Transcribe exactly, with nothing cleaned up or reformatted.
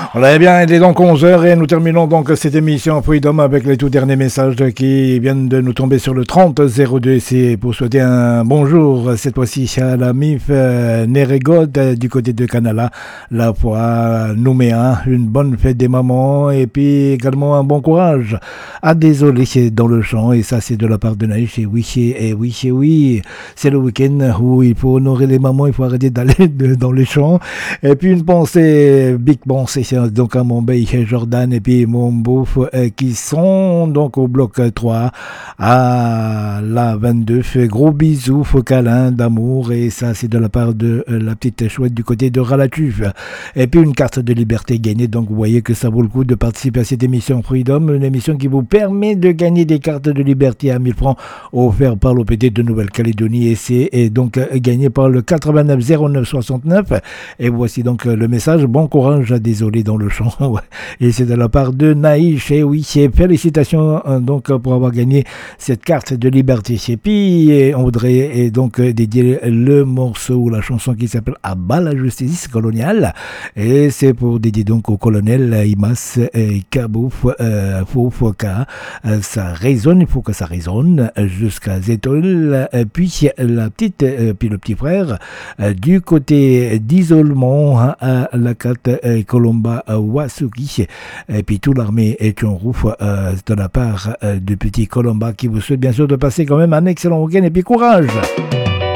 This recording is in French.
On est bien, il est donc onze heures et nous terminons donc cette émission Freedom avec les tout derniers messages qui viennent de nous tomber sur le trente zéro deux. C'est pour souhaiter un bonjour cette fois-ci à la M I F euh, Nérégode euh, du côté de Canala, la fois Nouméa, une bonne fête des mamans et puis également un bon courage à désolé c'est dans le champ et ça c'est de la part de Naïch et oui et oui et oui c'est le week-end où il faut honorer les mamans, il faut arrêter d'aller de, dans les champs et puis une pensée big bon c'est donc à mon bey Jordan et puis mon bouffe euh, qui sont donc au bloc trois à la vingt-deux. Fait gros bisous, faux câlin d'amour et ça c'est de la part de euh, la petite chouette du côté de Ralatuve. Et puis une carte de liberté gagnée, donc vous voyez que ça vaut le coup de participer à cette émission Freedom, une émission qui vous permet de gagner des cartes de liberté à mille francs offertes par l'O P D de Nouvelle-Calédonie et c'est et donc euh, gagné par le quatre-vingt-neuf zéro neuf soixante-neuf. Et voici donc euh, le message, bon courage, désolé dans le champ. Et c'est de la part de Naïch. Et oui, c'est félicitations hein, donc pour avoir gagné cette carte de liberté. Et puis et on voudrait et donc dédier le morceau ou la chanson qui s'appelle Abat la justice coloniale. Et c'est pour dédier donc au colonel Imas Kabouf euh, Foufoka. Euh, ça résonne, il faut que ça résonne jusqu'à Zétol. Puis la petite, euh, puis le petit frère euh, du côté d'isolement à la carte euh, Colomba euh, Wasuki et puis tout l'armée est en rouf euh, de la part euh, de petit Colomba qui vous souhaite bien sûr de passer quand même un excellent week-end et puis courage.